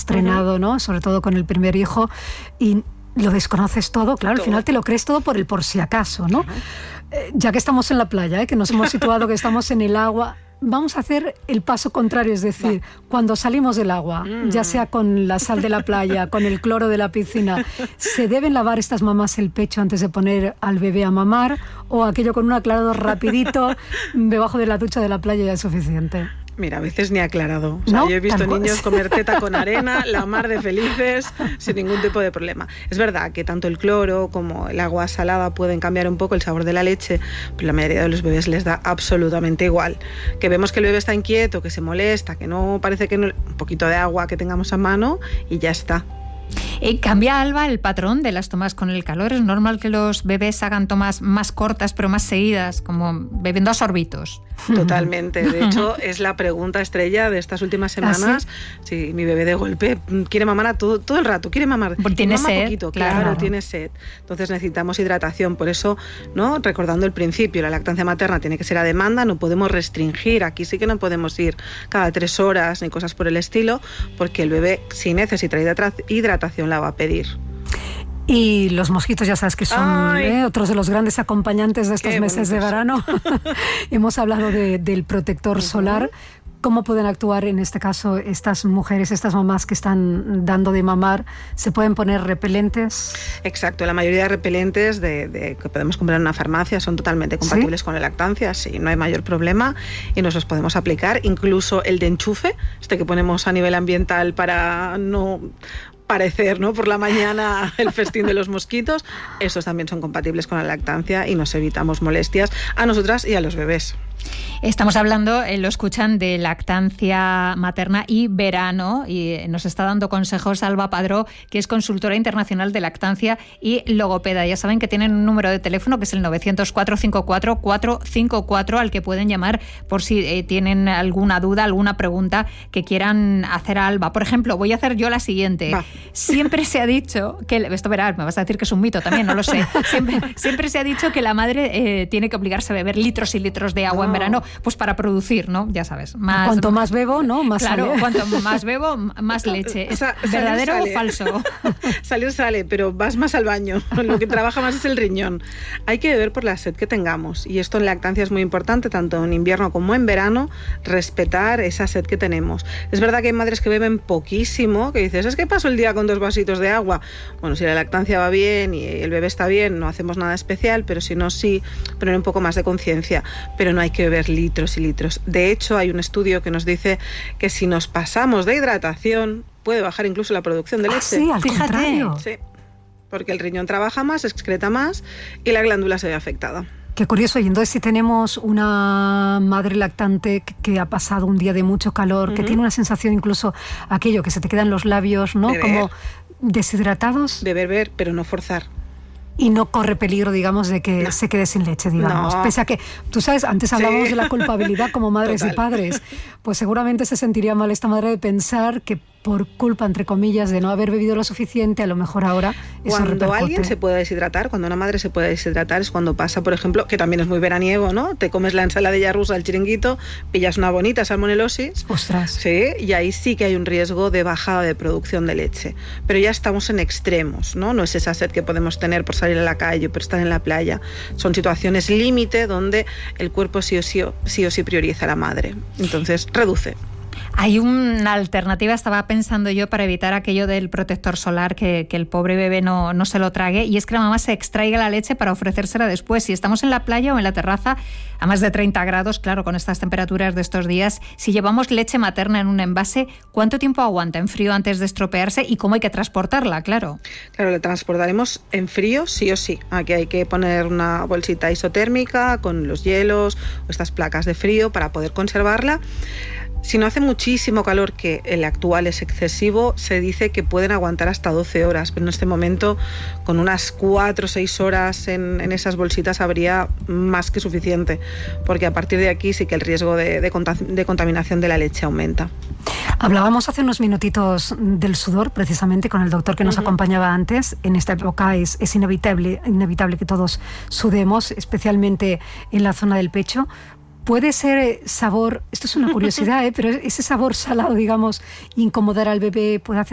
estrenado, ¿no? Sobre todo con el primer hijo, y lo desconoces todo, claro, al final te lo crees todo por si acaso, ¿no? Ya que estamos en la playa, que nos hemos situado, que estamos en el agua, vamos a hacer el paso contrario, es decir, cuando salimos del agua, ya sea con la sal de la playa, con el cloro de la piscina, ¿se deben lavar estas mamás el pecho antes de poner al bebé a mamar, o aquello con un aclarado rapidito debajo de la ducha de la playa ya es suficiente? Mira, a veces ni aclarado. O sea, ¿No? yo he visto niños comer teta con arena, la mar de felices, sin ningún tipo de problema. Es verdad que tanto el cloro como el agua salada pueden cambiar un poco el sabor de la leche, pero la mayoría de los bebés les da absolutamente igual. Que vemos que el bebé está inquieto, que se molesta, que no parece que no, un poquito de agua que tengamos a mano y ya está. ¿Cambia, Alba, el patrón de las tomas con el calor? ¿Es normal que los bebés hagan tomas más cortas pero más seguidas, como bebiendo a sorbitos? Totalmente. De hecho, es la pregunta estrella de estas últimas semanas. Sí, mi bebé de golpe quiere mamar todo el rato, quiere mamar. Porque tiene sed. Poquito, claro, tiene sed. Entonces necesitamos hidratación. Por eso, ¿no? Recordando el principio, la lactancia materna tiene que ser a demanda, no podemos restringir. Aquí sí que no podemos ir cada 3 horas ni cosas por el estilo, porque el bebé, si necesita hidratación, la va a pedir. Y los mosquitos, ya sabes que son otros de los grandes acompañantes de estos meses de verano. Hemos hablado del protector solar. ¿Cómo pueden actuar en este caso estas mujeres, estas mamás que están dando de mamar? ¿Se pueden poner repelentes? Exacto, la mayoría de repelentes que podemos comprar en una farmacia son totalmente compatibles con la lactancia, sí, no hay mayor problema y nos los podemos aplicar. Incluso el de enchufe, que ponemos a nivel ambiental para no parecer, ¿no?, por la mañana el festín de los mosquitos, esos también son compatibles con la lactancia y nos evitamos molestias a nosotras y a los bebés. Estamos hablando, lo escuchan, de lactancia materna y verano, y nos está dando consejos Alba Padró, que es consultora internacional de lactancia y logopeda. Ya saben que tienen un número de teléfono que es el 900-454-454 al que pueden llamar por si tienen alguna duda, alguna pregunta que quieran hacer a Alba. Por ejemplo, voy a hacer yo la siguiente. Siempre se ha dicho que... Esto verás, me vas a decir que es un mito también, no lo sé. Siempre se ha dicho que la madre tiene que obligarse a beber litros y litros de agua en verano, pues para producir, ¿no? Ya sabes. Cuanto más bebo, ¿no? Más claro, sale. Cuanto más bebo, más leche. ¿Es verdadero o falso? Salir sale, pero vas más al baño. Lo que trabaja más es el riñón. Hay que beber por la sed que tengamos. Y esto en lactancia es muy importante, tanto en invierno como en verano, respetar esa sed que tenemos. Es verdad que hay madres que beben poquísimo, que dices, es que paso el día con 2 vasitos de agua. Bueno, si la lactancia va bien y el bebé está bien, no hacemos nada especial, pero si no, sí, poner un poco más de conciencia. Pero no hay que beber litros y litros. De hecho, hay un estudio que nos dice que si nos pasamos de hidratación, puede bajar incluso la producción de leche. Sí, al contrario. Sí, porque el riñón trabaja más, excreta más y la glándula se ve afectada. Qué curioso. Y entonces, si tenemos una madre lactante que ha pasado un día de mucho calor, que tiene una sensación incluso aquello que se te quedan los labios, ¿no? Como deshidratados. Beber, pero no forzar. Y no corre peligro, digamos, de que se quede sin leche, digamos. No. Pese a que, tú sabes, antes hablábamos de la culpabilidad como madres y padres. Pues seguramente se sentiría mal esta madre de pensar que por culpa, entre comillas, de no haber bebido lo suficiente, a lo mejor ahora eso repercute. Cuando alguien se puede deshidratar, cuando una madre se puede deshidratar, es cuando pasa, por ejemplo, que también es muy veraniego, ¿no? Te comes la ensaladilla rusa, el chiringuito, pillas una bonita salmonelosis. ¡Ostras! Sí, y ahí sí que hay un riesgo de bajada de producción de leche. Pero ya estamos en extremos, ¿no? No es esa sed que podemos tener por salir a la calle, por estar en la playa. Son situaciones límite donde el cuerpo sí o sí prioriza a la madre. Entonces, reduce. Hay una alternativa, estaba pensando yo, para evitar aquello del protector solar, que el pobre bebé no se lo trague, y es que la mamá se extraiga la leche para ofrecérsela después. Si estamos en la playa o en la terraza a más de 30 grados, claro, con estas temperaturas de estos días, si llevamos leche materna en un envase, ¿cuánto tiempo aguanta en frío antes de estropearse y cómo hay que transportarla? Claro, la transportaremos en frío sí o sí. Aquí hay que poner una bolsita isotérmica con los hielos o estas placas de frío para poder conservarla. Si no hace muchísimo calor, que el actual es excesivo, se dice que pueden aguantar hasta 12 horas, pero en este momento con unas 4 o 6 horas en esas bolsitas habría más que suficiente, porque a partir de aquí sí que el riesgo de contaminación de la leche aumenta. Hablábamos hace unos minutitos del sudor, precisamente con el doctor que nos acompañaba antes. En esta época es inevitable que todos sudemos, especialmente en la zona del pecho. Puede ser sabor, esto es una curiosidad, pero ese sabor salado, digamos, incomodar al bebé, puede hacer